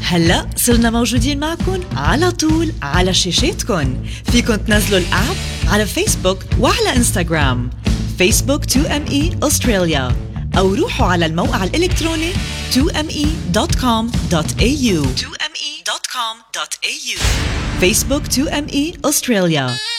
هلأ صرنا موجودين معكن على طول على شاشاتكن. فيكن تنزلوا الآب على فيسبوك وعلى إنستغرام فيسبوك 2ME Australia، أو روحوا على الموقع الإلكتروني 2me.com.au. 2me.com.au. فيسبوك 2ME Australia.